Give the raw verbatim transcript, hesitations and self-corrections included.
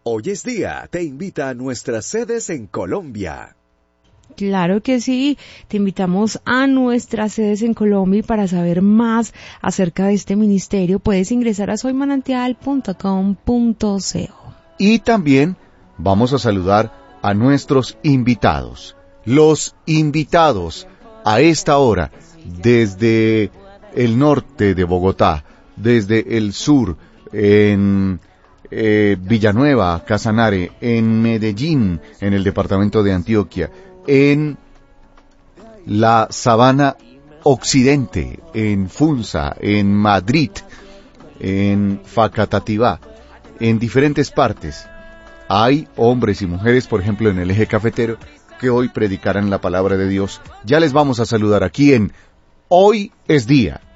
Hoy es Día te invita a nuestras sedes en Colombia. Claro que sí, te invitamos a nuestras sedes en Colombia y para saber más acerca de este ministerio puedes ingresar a soy manantial punto com punto co. Y también vamos a saludar a nuestros invitados. Los invitados a esta hora desde el norte de Bogotá, desde el sur, en eh, Villanueva, Casanare, en Medellín, en el departamento de Antioquia, en la Sabana Occidente, en Funza, en Madrid, en Facatativá, en diferentes partes. Hay hombres y mujeres, por ejemplo, en el eje cafetero, que hoy predicarán la palabra de Dios. Ya les vamos a saludar aquí en Hoy es Día.